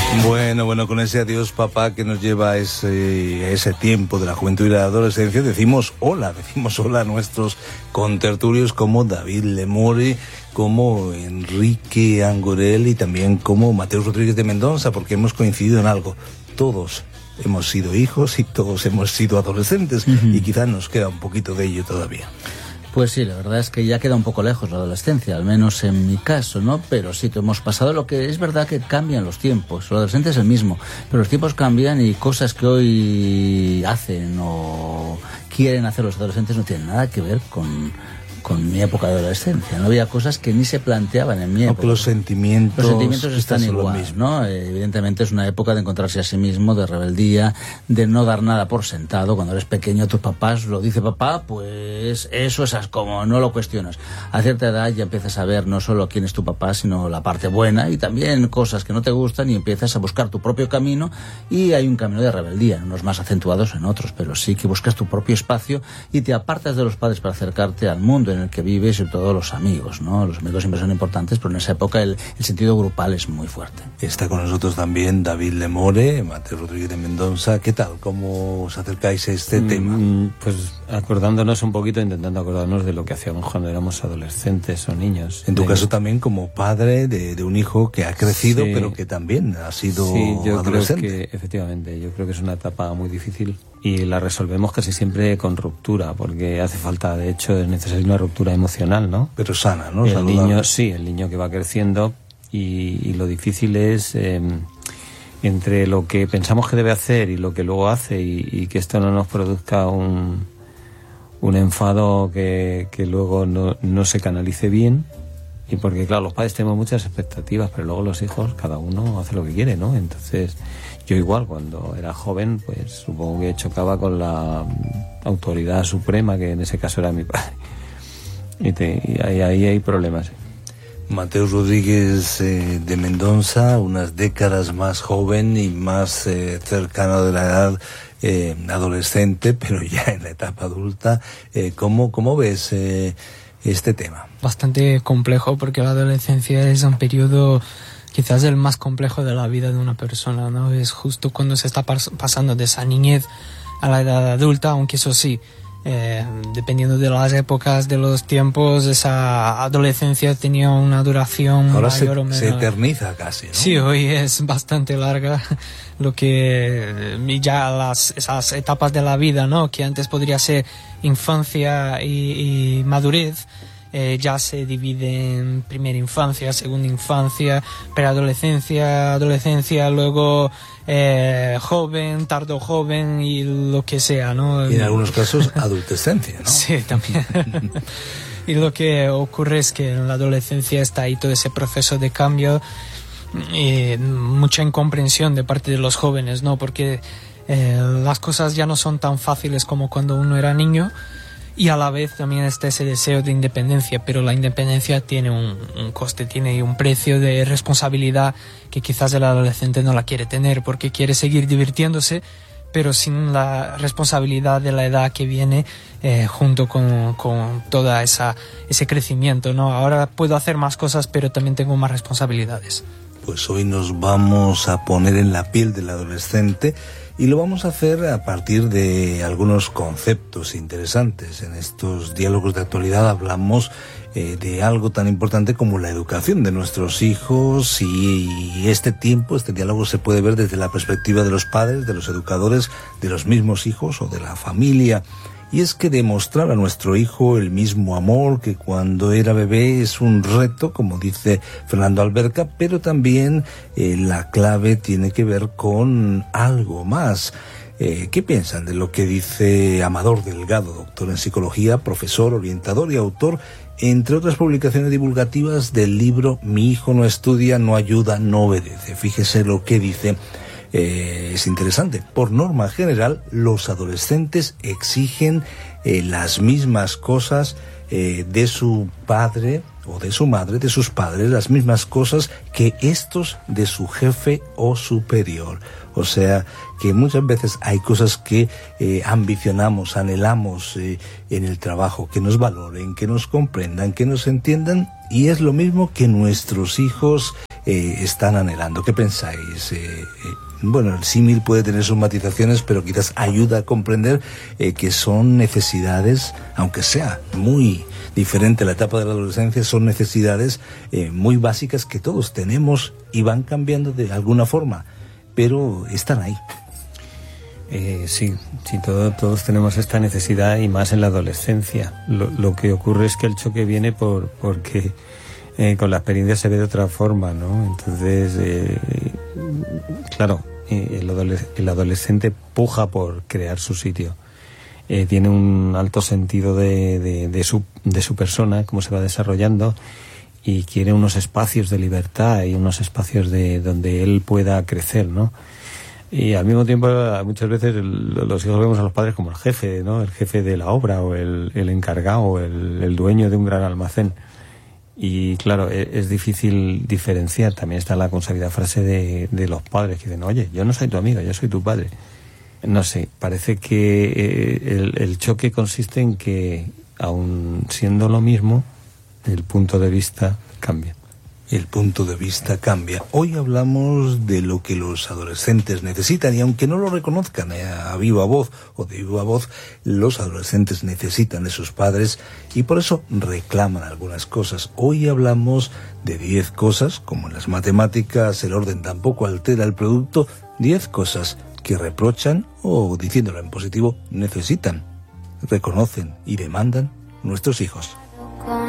Bueno, con ese adiós papá que nos lleva a ese tiempo de la juventud y la adolescencia, decimos hola a nuestros contertulios como David Lemore, como Enrique Angorell y también como Mateo Rodríguez de Mendoza, porque hemos coincidido en algo. Todos hemos sido hijos y todos hemos sido adolescentes, y quizás nos queda un poquito de ello todavía. Pues sí, la verdad es que ya queda un poco lejos la adolescencia, al menos en mi caso, ¿no? Pero sí que hemos pasado. Lo que es verdad que cambian los tiempos. El adolescente es el mismo, pero los tiempos cambian y cosas que hoy hacen o quieren hacer los adolescentes no tienen nada que ver con mi época de adolescencia. No había cosas que ni se planteaban en mi época. Los sentimientos están igual, ¿no? Evidentemente es una época de encontrarse a sí mismo, de rebeldía, de no dar nada por sentado. Cuando eres pequeño, tus papás lo dice papá, pues eso es como no lo cuestionas. A cierta edad ya empiezas a ver no solo quién es tu papá, sino la parte buena y también cosas que no te gustan, y empiezas a buscar tu propio camino, y hay un camino de rebeldía, unos más acentuados en otros, pero sí que buscas tu propio espacio y te apartas de los padres para acercarte al mundo en el que vives, y sobre todo los amigos, ¿no? Los amigos siempre son importantes, pero en esa época el sentido grupal es muy fuerte. Está con nosotros también David Lemore, Mateo Rodríguez de Mendoza. ¿Qué tal? ¿Cómo os acercáis a este tema? Pues acordándonos un poquito, intentando acordarnos de lo que hacíamos cuando éramos adolescentes o niños. En tu caso también como padre de un hijo que ha crecido, sí, pero que también ha sido adolescente. Creo que, efectivamente, yo creo que es una etapa muy difícil y la resolvemos casi siempre con ruptura, porque hace falta, de hecho, es necesaria una ruptura emocional, ¿no? Pero sana, ¿no? El niño que va creciendo, y lo difícil es entre lo que pensamos que debe hacer y lo que luego hace, y que esto no nos produzca un enfado que luego no se canalice bien. Y porque, claro, los padres tenemos muchas expectativas, pero luego los hijos, cada uno hace lo que quiere, ¿no? Entonces, yo igual, cuando era joven, pues supongo que chocaba con la autoridad suprema, que en ese caso era mi padre. Y ahí hay problemas. Mateo Rodríguez de Mendoza, unas décadas más joven y más cercano de la edad adolescente, pero ya en la etapa adulta. ¿Cómo ves este tema? Bastante complejo, porque la adolescencia es un periodo quizás el más complejo de la vida de una persona, ¿no? Es justo cuando se está pasando de esa niñez a la edad adulta, aunque eso sí, dependiendo de las épocas, de los tiempos, esa adolescencia tenía una duración ahora mayor o menor. Se eterniza casi, ¿no? Sí, hoy es bastante larga, lo que ya esas etapas de la vida, ¿no? Que antes podría ser infancia y madurez, ya se divide en primera infancia, segunda infancia, preadolescencia, adolescencia, luego joven, tardo joven y lo que sea, ¿no? Y en algunos casos adultescencia, ¿no? Sí, también. Y lo que ocurre es que en la adolescencia está ahí todo ese proceso de cambio y mucha incomprensión de parte de los jóvenes, ¿no? Porque las cosas ya no son tan fáciles como cuando uno era niño. Y a la vez también está ese deseo de independencia, pero la independencia tiene un coste, tiene un precio de responsabilidad que quizás el adolescente no la quiere tener, porque quiere seguir divirtiéndose, pero sin la responsabilidad de la edad que viene junto con toda ese crecimiento, ¿no? Ahora puedo hacer más cosas, pero también tengo más responsabilidades. Pues hoy nos vamos a poner en la piel del adolescente, y lo vamos a hacer a partir de algunos conceptos interesantes. En estos diálogos de actualidad hablamos de algo tan importante como la educación de nuestros hijos, y este diálogo se puede ver desde la perspectiva de los padres, de los educadores, de los mismos hijos o de la familia. Y es que demostrar a nuestro hijo el mismo amor que cuando era bebé es un reto, como dice Fernando Alberca, pero también la clave tiene que ver con algo más. ¿Qué piensan de lo que dice Amador Delgado, doctor en psicología, profesor, orientador y autor, entre otras publicaciones divulgativas, del libro Mi hijo no estudia, no ayuda, no obedece? Fíjese lo que dice. Es interesante. Por norma general, los adolescentes exigen las mismas cosas de su padre o de su madre, de sus padres, las mismas cosas que estos de su jefe o superior. O sea, que muchas veces hay cosas que ambicionamos, anhelamos en el trabajo, que nos valoren, que nos comprendan, que nos entiendan, y es lo mismo que nuestros hijos están anhelando. ¿Qué pensáis? Bueno, el símil puede tener sus matizaciones, pero quizás ayuda a comprender que son necesidades, aunque sea muy diferente la etapa de la adolescencia, son necesidades muy básicas que todos tenemos y van cambiando de alguna forma, pero están ahí. Sí, todos tenemos esta necesidad, y más en la adolescencia. Lo que ocurre es que el choque viene porque con la experiencia se ve de otra forma, ¿no? Entonces, claro, el adolescente puja por crear su sitio. Tiene un alto sentido de su persona, cómo se va desarrollando, y quiere unos espacios de libertad y unos espacios donde él pueda crecer, ¿no? Y al mismo tiempo, muchas veces los hijos vemos a los padres como el jefe, ¿no? El jefe de la obra, o el encargado, el dueño de un gran almacén. Y claro, es difícil diferenciar. También está la consabida frase de los padres que dicen: oye, yo no soy tu amigo, yo soy tu padre. No sé, parece que el choque consiste en que, aun siendo lo mismo, el punto de vista cambia. El punto de vista cambia. Hoy hablamos de lo que los adolescentes necesitan, y aunque no lo reconozcan a viva voz o de viva voz, los adolescentes necesitan de sus padres y por eso reclaman algunas cosas. Hoy hablamos de 10 cosas, como en las matemáticas el orden tampoco altera el producto, 10 cosas que reprochan, o diciéndolo en positivo, necesitan, reconocen y demandan nuestros hijos.